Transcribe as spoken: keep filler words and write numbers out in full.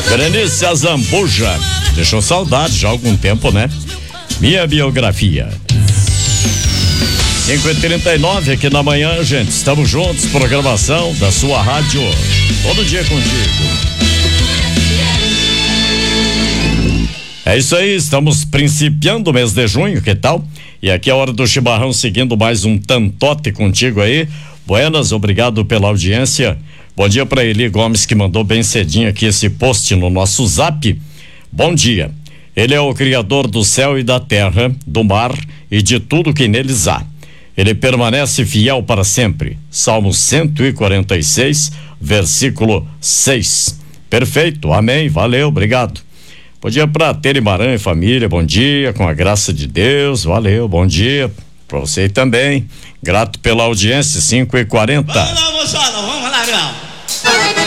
Berenice Azambuja, deixou saudade já há algum tempo, né? Minha biografia. cinco e trinta e nove aqui na manhã, gente. Estamos juntos, programação da sua rádio. Todo dia contigo. É isso aí, estamos principiando o mês de junho, que tal? E aqui é a hora do chimarrão, seguindo mais um tantote contigo aí. Buenas, obrigado pela audiência. Bom dia para Eli Gomes, que mandou bem cedinho aqui esse post no nosso zap. Bom dia. Ele é o criador do céu e da terra, do mar e de tudo que neles há. Ele permanece fiel para sempre. Salmo cento e quarenta e seis, versículo seis. Perfeito, amém, valeu, obrigado. Bom dia para Tere Maran e família, bom dia, com a graça de Deus, valeu, bom dia para você também. Grato pela audiência, cinco e quarenta. Vamos lá, moçada, vamos lá, não.